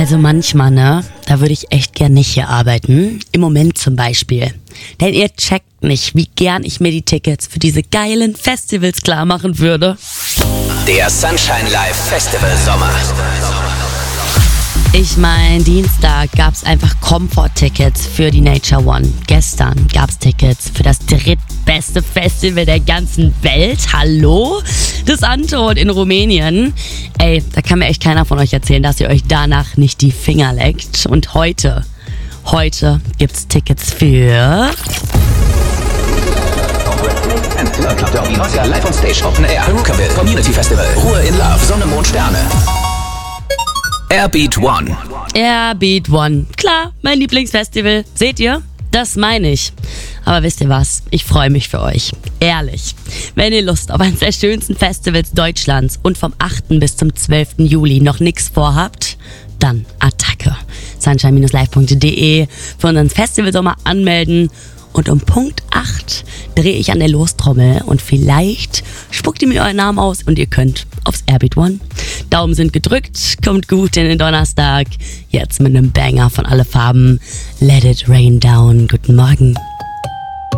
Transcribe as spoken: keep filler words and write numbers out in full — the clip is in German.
Also manchmal, ne, da würde ich echt gern nicht hier arbeiten. Im Moment zum Beispiel. Denn ihr checkt nicht, wie gern ich mir die Tickets für diese geilen Festivals klar machen würde. Der Sunshine Live Festival Sommer. Ich mein, Dienstag gab's einfach Komfort-Tickets für die Nature One. Gestern gab's Tickets für das drittbeste Festival der ganzen Welt. Hallo? Das Anton in Rumänien. Ey, da kann mir echt keiner von euch erzählen, dass ihr euch danach nicht die Finger leckt. Und heute, heute gibt's Tickets für... Live on Stage, Open Air, Perukaville, Community Festival, Ruhe in Love, Sonne, Mond, Sterne. Airbeat One. Airbeat One. Klar, mein Lieblingsfestival. Seht ihr? Das meine ich. Aber wisst ihr was? Ich freue mich für euch. Ehrlich. Wenn ihr Lust auf eines der schönsten Festivals Deutschlands und vom achten bis zum zwölften Juli noch nichts vorhabt, dann Attacke. sunshine Bindestrich live Punkt de für unseren Festivalsommer anmelden. Und um Punkt acht drehe ich an der Lostrommel und vielleicht spuckt ihr mir euren Namen aus und ihr könnt aufs Airbeat One. Daumen sind gedrückt, kommt gut in den Donnerstag. Jetzt mit einem Banger von Alle Farben. Let it rain down. Guten Morgen.